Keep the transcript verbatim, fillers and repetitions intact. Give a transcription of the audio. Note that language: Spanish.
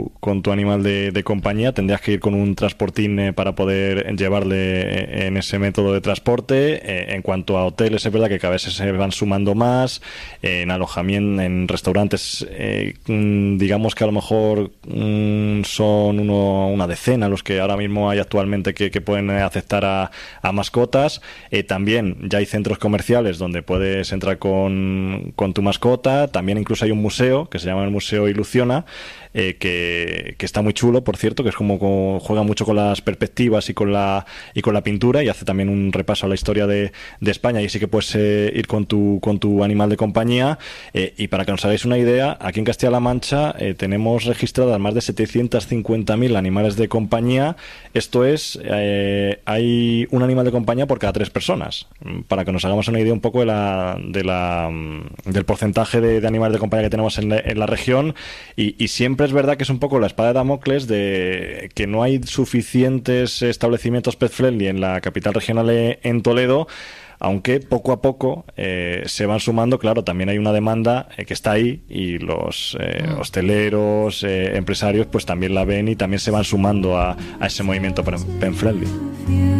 tu, con tu animal de, de compañía, tendrías que ir con un transportín eh, para poder llevarle en ese método de transporte. Eh, en cuanto a hoteles, es verdad que cada vez se van sumando más. Eh, en alojamiento, en restaurantes, eh, digamos que a lo mejor mm, son uno, una decena los que ahora mismo hay actualmente que, que pueden aceptar a, a mascotas. Eh, también ya hay centros comerciales donde puedes entrar con, con tu mascota. También incluso hay un museo que se llama el Museo Ilusiona, eh, que, que está muy chulo, por cierto, que es como, como juega mucho con las perspectivas y con la y con la pintura, y hace también un repaso a la historia de, de España, y sí que puedes eh, ir con tu con tu animal de compañía. Eh, y para que os hagáis una idea, aquí en Castilla-La Mancha eh, tenemos registradas más de setecientos cincuenta mil animales de compañía. Esto es, eh, hay un animal de compañía por cada tres personas, para que nos hagamos una idea un poco de la, de la del porcentaje de, de animales de compañía que tenemos en la, en la región. Y, y siempre es verdad que es un poco la espada de Damocles de que no hay suficientes establecimientos pet friendly en la capital regional, en Toledo, aunque poco a poco eh, se van sumando. Claro, también hay una demanda eh, que está ahí, y los eh, mm. hosteleros, eh, empresarios, pues también la ven y también se van sumando a, a ese movimiento pet friendly.